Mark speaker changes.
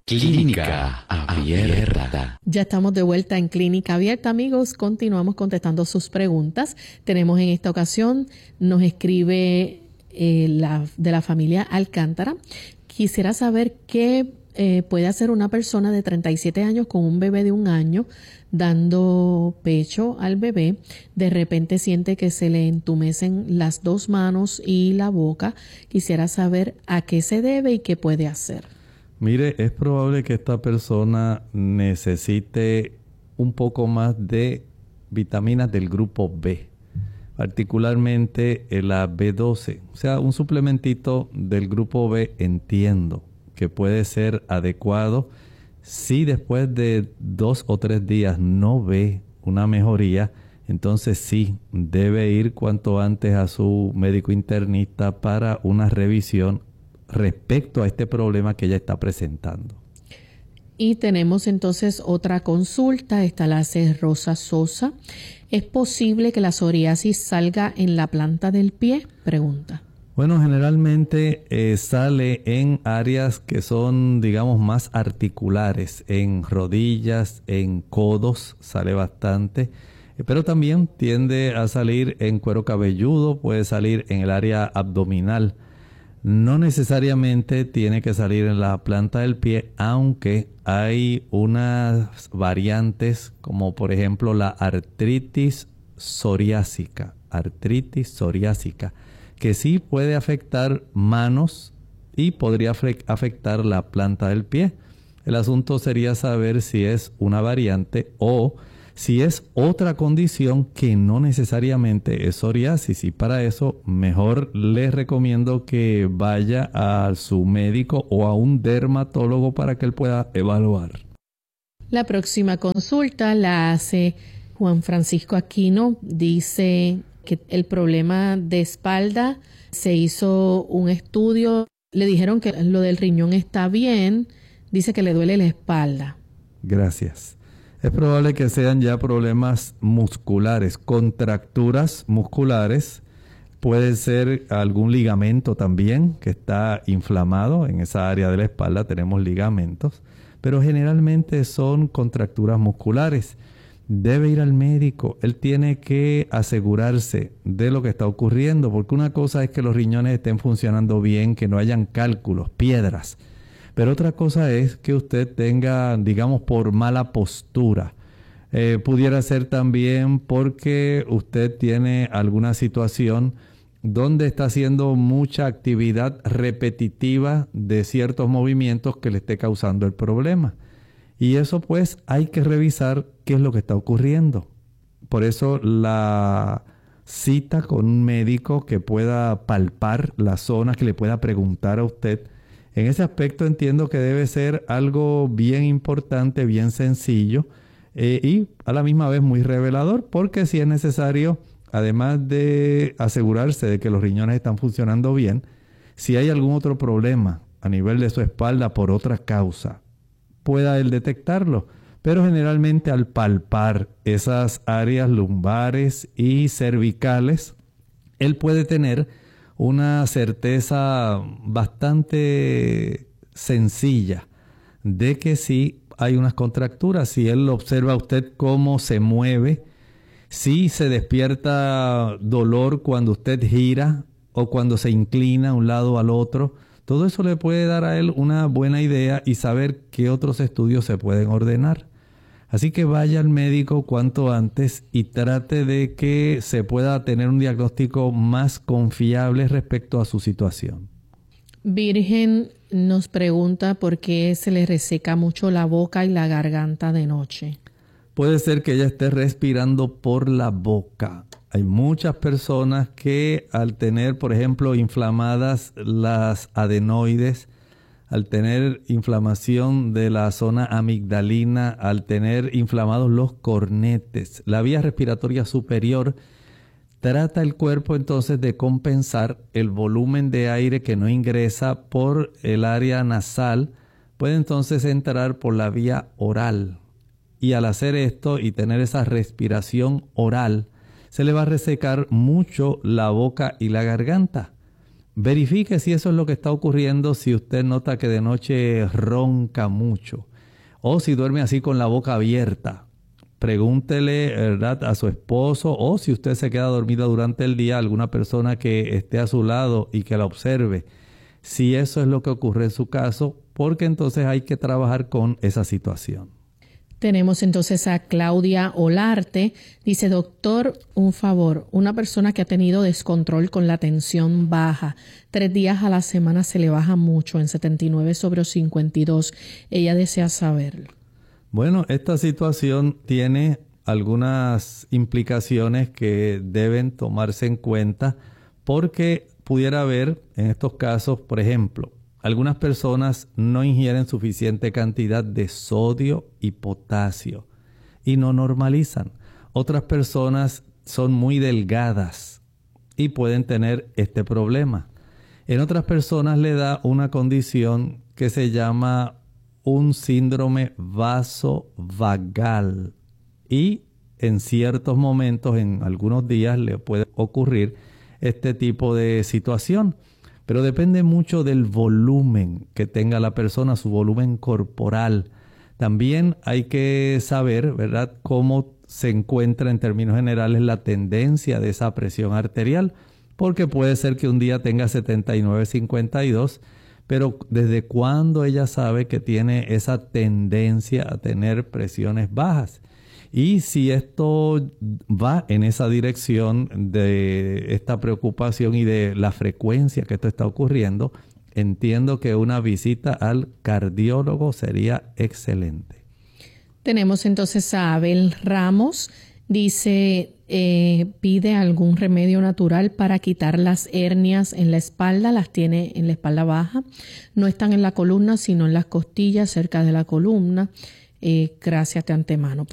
Speaker 1: Clínica Abierta.
Speaker 2: Ya estamos de vuelta en Clínica Abierta, amigos. Continuamos contestando sus preguntas. Tenemos en esta ocasión, nos escribe de la familia Alcántara. Quisiera saber qué puede hacer una persona de 37 años con un bebé de 1 año dando pecho al bebé. De repente siente que se le entumecen las 2 manos y la boca. Quisiera saber a qué se debe y qué puede hacer.
Speaker 3: Mire, es probable que esta persona necesite un poco más de vitaminas del grupo B, particularmente la B12. O sea, un suplementito del grupo B entiendo que puede ser adecuado si después de 2 o 3 días no ve una mejoría. Entonces sí, debe ir cuanto antes a su médico internista para una revisión respecto a este problema que ella está presentando.
Speaker 2: Y tenemos entonces otra consulta, esta la hace Rosa Sosa. ¿Es posible que la psoriasis salga en la planta del pie? Pregunta.
Speaker 3: Bueno, generalmente sale en áreas que son, digamos, más articulares, en rodillas, en codos, sale bastante, pero también tiende a salir en cuero cabelludo, puede salir en el área abdominal. No necesariamente tiene que salir en la planta del pie, aunque hay unas variantes como por ejemplo la artritis psoriásica, que sí puede afectar manos y podría afectar la planta del pie. El asunto sería saber si es una variante o si es otra condición que no necesariamente es psoriasis, y para eso mejor les recomiendo que vaya a su médico o a un dermatólogo para que él pueda evaluar.
Speaker 2: La próxima consulta la hace Juan Francisco Aquino. Dice que el problema de espalda, se hizo un estudio, le dijeron que lo del riñón está bien, dice que le duele la espalda.
Speaker 3: Gracias. Es probable que sean ya problemas musculares, contracturas musculares. Puede ser algún ligamento también que está inflamado. En esa área de la espalda tenemos ligamentos, pero generalmente son contracturas musculares. Debe ir al médico. Él tiene que asegurarse de lo que está ocurriendo, porque una cosa es que los riñones estén funcionando bien, que no hayan cálculos, piedras. Pero otra cosa es que usted tenga, digamos, por mala postura. Pudiera ser también porque usted tiene alguna situación donde está haciendo mucha actividad repetitiva de ciertos movimientos que le esté causando el problema. Y eso pues hay que revisar qué es lo que está ocurriendo. Por eso la cita con un médico que pueda palpar la zona, que le pueda preguntar a usted. En ese aspecto entiendo que debe ser algo bien importante, bien sencillo y a la misma vez muy revelador, porque si es necesario, además de asegurarse de que los riñones están funcionando bien, si hay algún otro problema a nivel de su espalda por otra causa, pueda él detectarlo. Pero generalmente al palpar esas áreas lumbares y cervicales, él puede tener una certeza bastante sencilla de que sí hay unas contracturas. Si él observa a usted cómo se mueve, si se despierta dolor cuando usted gira o cuando se inclina a un lado o al otro, todo eso le puede dar a él una buena idea y saber qué otros estudios se pueden ordenar. Así que vaya al médico cuanto antes y trate de que se pueda tener un diagnóstico más confiable respecto a su situación.
Speaker 2: Virgen nos pregunta por qué se le reseca mucho la boca y la garganta de noche.
Speaker 3: Puede ser que ella esté respirando por la boca. Hay muchas personas que al tener, por ejemplo, inflamadas las adenoides, al tener inflamación de la zona amigdalina, al tener inflamados los cornetes, la vía respiratoria superior, trata el cuerpo entonces de compensar el volumen de aire que no ingresa por el área nasal, puede entonces entrar por la vía oral. Y al hacer esto y tener esa respiración oral, se le va a resecar mucho la boca y la garganta. verifique si eso es lo que está ocurriendo, si usted nota que de noche ronca mucho o si duerme así con la boca abierta. Pregúntele, ¿verdad?, a su esposo, o si usted se queda dormida durante el día, alguna persona que esté a su lado y que la observe, si eso es lo que ocurre en su caso, porque entonces hay que trabajar con esa situación.
Speaker 2: Tenemos entonces a Claudia Olarte. Dice, doctor, un favor, una persona que ha tenido descontrol con la tensión baja, 3 días a la semana se le baja mucho, en 79/52. Ella desea saberlo.
Speaker 3: Bueno, esta situación tiene algunas implicaciones que deben tomarse en cuenta porque pudiera haber en estos casos, por ejemplo, algunas personas no ingieren suficiente cantidad de sodio y potasio y no normalizan. Otras personas son muy delgadas y pueden tener este problema. En otras personas le da una condición que se llama un síndrome vasovagal y en ciertos momentos, en algunos días, le puede ocurrir este tipo de situación. Pero depende mucho del volumen que tenga la persona, su volumen corporal. También hay que saber, ¿verdad?, cómo se encuentra en términos generales la tendencia de esa presión arterial, porque puede ser que un día tenga 79/52, pero ¿desde cuándo ella sabe que tiene esa tendencia a tener presiones bajas? Y si esto va en esa dirección de esta preocupación y de la frecuencia que esto está ocurriendo, entiendo que una visita al cardiólogo sería excelente.
Speaker 2: Tenemos entonces a Abel Ramos. Dice, pide algún remedio natural para quitar las hernias en la espalda. Las tiene en la espalda baja. No están en la columna, sino en las costillas, cerca de la columna. Gracias de antemano.